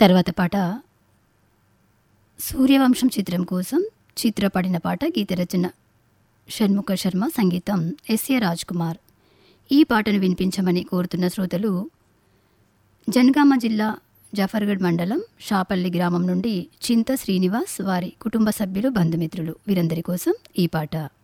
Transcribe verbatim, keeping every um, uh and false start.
తర్వాత పాట సూర్యవంశం చిత్రం కోసం చిత్ర పాడిన పాట, గీత రచన షణ్ముఖ శర్మ, సంగీతం ఎస్ఏ రాజ్ కుమార్. ఈ పాటను వినిపించమని కోరుతున్న శ్రోతలు జనగామ జిల్లా జాఫర్గఢ్ మండలం షాపల్లి గ్రామం నుండి చింత శ్రీనివాస్, వారి కుటుంబ సభ్యులు, బంధుమిత్రులు. వీరందరి కోసం ఈ పాట.